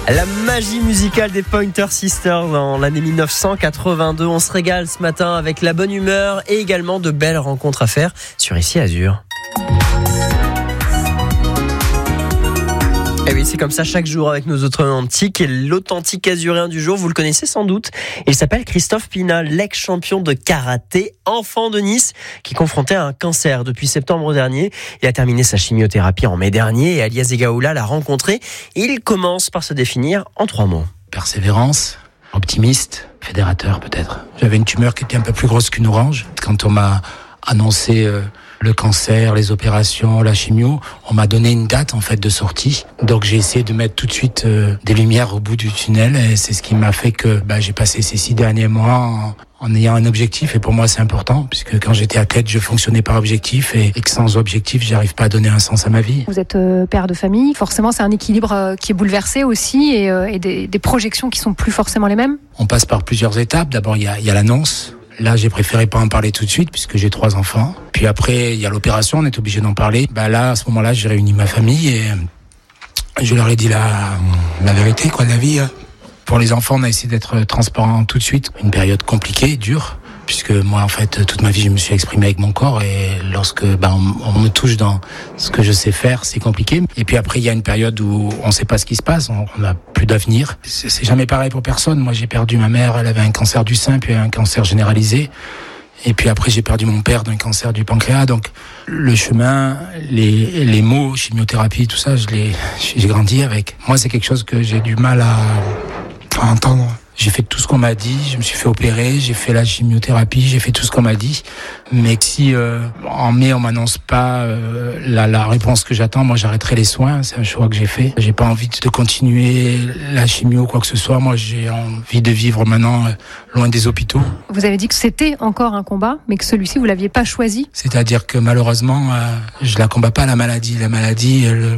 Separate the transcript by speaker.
Speaker 1: La magie musicale des Pointer Sisters dans l'année 1982. On se régale ce matin avec la bonne humeur et également de belles rencontres à faire sur Ici Azur. Et oui, c'est comme ça chaque jour avec nos autres antiques. Et l'authentique azuréen du jour, vous le connaissez sans doute. Il s'appelle Christophe Pina, l'ex-champion de karaté, enfant de Nice, qui est confronté à un cancer depuis septembre dernier. Il a terminé sa chimiothérapie en mai dernier et Alias Zegaoula l'a rencontré. Il commence par se définir en 3 mots.
Speaker 2: Persévérance, optimiste, fédérateur peut-être. J'avais une tumeur qui était un peu plus grosse qu'une orange. Quand on m'a annoncé le cancer, les opérations, la chimio, on m'a donné une date en fait de sortie. Donc j'ai essayé de mettre tout de suite des lumières au bout du tunnel et c'est ce qui m'a fait que j'ai passé ces 6 derniers mois en ayant un objectif. Et pour moi c'est important puisque quand j'étais athlète je fonctionnais par objectif et que sans objectif j'arrive pas à donner un sens à ma vie.
Speaker 3: Vous êtes père de famille, forcément c'est un équilibre qui est bouleversé aussi et des projections qui sont plus forcément les mêmes.
Speaker 2: On passe par plusieurs étapes. D'abord il y a l'annonce. Là, j'ai préféré pas en parler tout de suite puisque j'ai 3 enfants. Puis après, il y a l'opération, on est obligé d'en parler. Là, à ce moment-là, j'ai réuni ma famille et je leur ai dit la vérité, la vie. Pour les enfants, on a essayé d'être transparent tout de suite. Une période compliquée, dure, puisque moi, en fait, toute ma vie, je me suis exprimé avec mon corps et lorsque on me touche dans ce que je sais faire, c'est compliqué. Et puis après, il y a une période où on sait pas ce qui se passe, on n'a plus d'avenir. C'est jamais pareil pour personne. Moi, j'ai perdu ma mère, elle avait un cancer du sein, puis un cancer généralisé. Et puis après, j'ai perdu mon père d'un cancer du pancréas. Donc, le chemin, les mots, chimiothérapie, tout ça, j'ai grandi avec. Moi, c'est quelque chose que j'ai du mal à entendre. J'ai fait tout ce qu'on m'a dit, je me suis fait opérer, j'ai fait la chimiothérapie, j'ai fait tout ce qu'on m'a dit. Mais si en mai on m'annonce pas la réponse que j'attends, moi j'arrêterai les soins, c'est un choix que j'ai fait. J'ai pas envie de continuer la chimio ou quoi que ce soit, moi j'ai envie de vivre maintenant loin des hôpitaux.
Speaker 3: Vous avez dit que c'était encore un combat, mais que celui-ci vous l'aviez pas choisi.
Speaker 2: C'est-à-dire que malheureusement, je la combats pas la maladie. La maladie,